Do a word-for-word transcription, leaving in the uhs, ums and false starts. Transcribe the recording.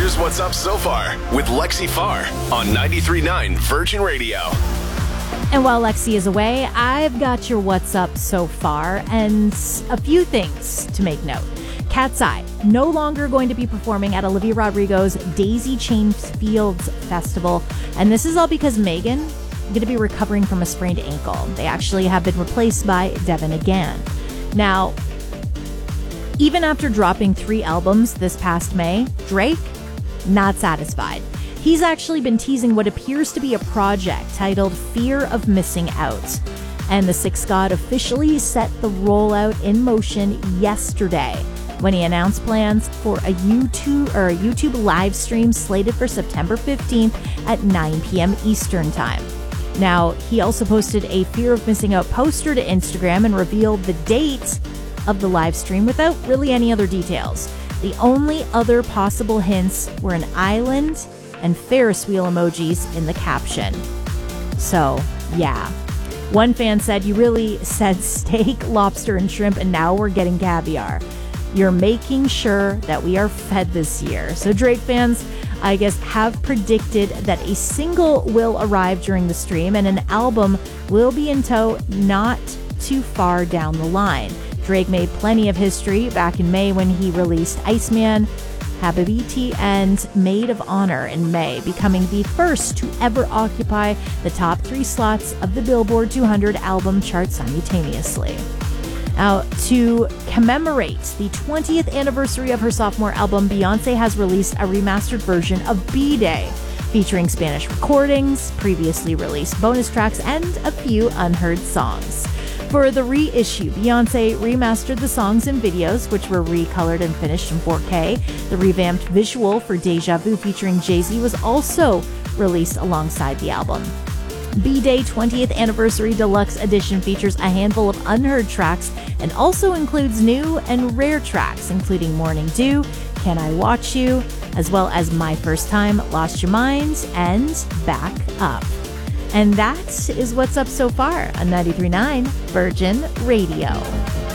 Here's what's up so far with Lexi Farr on ninety-three point nine Virgin Radio. And while Lexi is away, I've got your what's up so far and a few things to make note. Cat's Eye, no longer going to be performing at Olivia Rodrigo's Daisy Chain Fields Festival. And this is all because Megan is going to be recovering from a sprained ankle. They actually have been replaced by Devin again. Now, even after dropping three albums this past May, Drake, not satisfied. He's actually been teasing what appears to be a project titled Fear of Missing Out. And the Six God officially set the rollout in motion yesterday when he announced plans for a YouTube or a YouTube live stream slated for September fifteenth at nine p.m. Eastern Time. Now, he also posted a Fear of Missing Out poster to Instagram and revealed the date of the live stream without really any other details. The only other possible hints were an island and Ferris wheel emojis in the caption. So, yeah. One fan said, "You really said steak, lobster, and shrimp, and now we're getting caviar. You're making sure that we are fed this year." So Drake fans, I guess, have predicted that a single will arrive during the stream and an album will be in tow not too far down the line. Drake made plenty of history back in May when he released Iceman, Habibiti, and Maid of Honor in May, becoming the first to ever occupy the top three slots of the Billboard two hundred album chart simultaneously. Now, to commemorate the twentieth anniversary of her sophomore album, Beyoncé has released a remastered version of B-Day, featuring Spanish recordings, previously released bonus tracks, and a few unheard songs. For the reissue, Beyoncé remastered the songs and videos, which were recolored and finished in four K. The revamped visual for Deja Vu featuring Jay-Z was also released alongside the album. B-Day twentieth Anniversary Deluxe Edition features a handful of unheard tracks and also includes new and rare tracks, including Morning Dew, Can I Watch You, as well as My First Time, Lost Your Mind, and Back Up. And that is what's up so far on ninety-three point nine Virgin Radio.